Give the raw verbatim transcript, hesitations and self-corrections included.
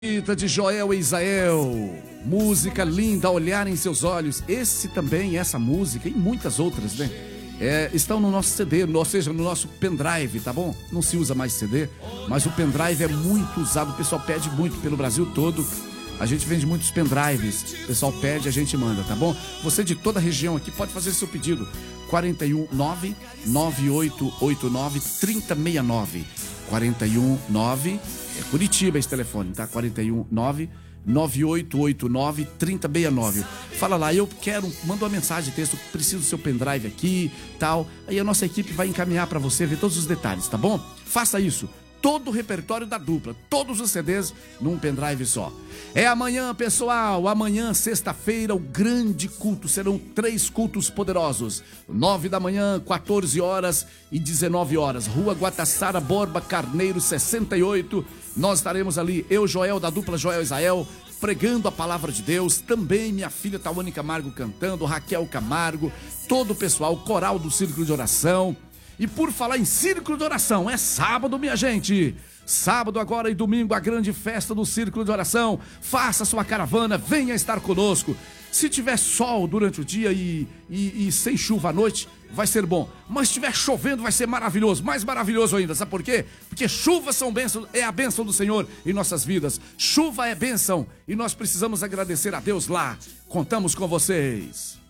Bonita de Joel e Isael, música linda, olhar em seus olhos. Esse também, essa música e muitas outras, né? É, estão no nosso C D, ou seja, no nosso pendrive, tá bom? Não se usa mais C D, mas o pendrive é muito usado, o pessoal pede muito pelo Brasil todo. A gente vende muitos pendrives, o pessoal pede, a gente manda, tá bom? Você de toda a região aqui pode fazer seu pedido. quatro um nove, nove oito oito nove, três zero seis nove. quatro um nove, é Curitiba esse telefone, tá? quatro um nove, nove oito oito nove, três zero seis nove. Fala lá, eu quero, manda uma mensagem de texto, preciso do seu pendrive aqui, tal. Aí a nossa equipe vai encaminhar pra você, ver todos os detalhes, tá bom? Faça isso. Todo o repertório da dupla, todos os C Ds num pendrive só. É amanhã, pessoal, amanhã, sexta-feira, o grande culto. Serão três cultos poderosos. nove da manhã, quatorze horas e dezenove horas. Rua Guatassara, Borba, Carneiro, sessenta e oito. Nós estaremos ali, eu, Joel, da dupla Joel e Isael, pregando a palavra de Deus. Também minha filha Tawane Camargo cantando, Raquel Camargo, todo o pessoal, coral do Círculo de Oração. E por falar em Círculo de Oração, é sábado, minha gente. Sábado agora e domingo, a grande festa do Círculo de Oração. Faça sua caravana, venha estar conosco. Se tiver sol durante o dia e, e, e sem chuva à noite, vai ser bom. Mas se estiver chovendo, vai ser maravilhoso, mais maravilhoso ainda. Sabe por quê? Porque chuvas são bênçãos, é a bênção do Senhor em nossas vidas. Chuva é bênção e nós precisamos agradecer a Deus lá. Contamos com vocês.